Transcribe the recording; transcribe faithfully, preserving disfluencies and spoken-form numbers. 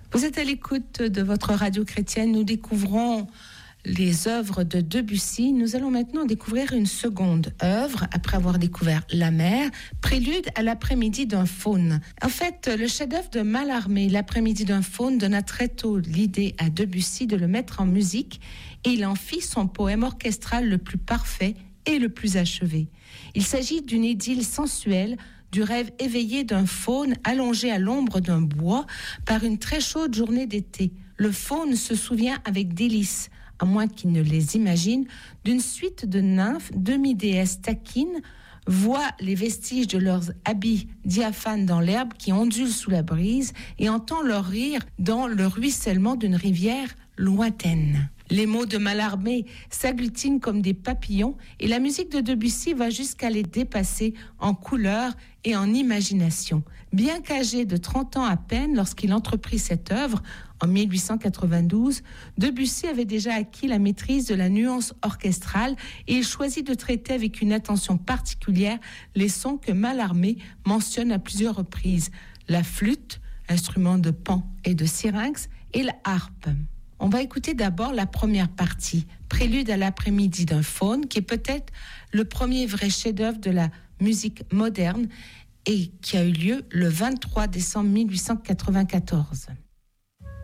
Vous êtes à l'écoute de votre radio chrétienne. Nous découvrons les œuvres de Debussy. Nous allons maintenant découvrir une seconde œuvre, après avoir découvert La Mer, Prélude à l'après-midi d'un faune. En fait, le chef-d'œuvre de Mallarmé, L'après-midi d'un faune, donna très tôt l'idée à Debussy de le mettre en musique et il en fit son poème orchestral le plus parfait et le plus achevé. Il s'agit d'une idylle sensuelle, du rêve éveillé d'un faune allongé à l'ombre d'un bois par une très chaude journée d'été. Le faune se souvient avec délice, à moins qu'il ne les imagine, d'une suite de nymphes, demi-déesses taquines, voit les vestiges de leurs habits diaphanes dans l'herbe qui ondule sous la brise et entend leur rire dans le ruissellement d'une rivière lointaine. Les mots de Mallarmé s'agglutinent comme des papillons et la musique de Debussy va jusqu'à les dépasser en couleur et en imagination. Bien qu'âgé de trente ans à peine lorsqu'il entreprit cette œuvre, en mille huit cent quatre-vingt-douze, Debussy avait déjà acquis la maîtrise de la nuance orchestrale et il choisit de traiter avec une attention particulière les sons que Mallarmé mentionne à plusieurs reprises. La flûte, instrument de pan et de syrinx, et la harpe. On va écouter d'abord la première partie, Prélude à l'après-midi d'un faune, qui est peut-être le premier vrai chef-d'œuvre de la musique moderne et qui a eu lieu le vingt-trois décembre mille huit cent quatre-vingt-quatorze.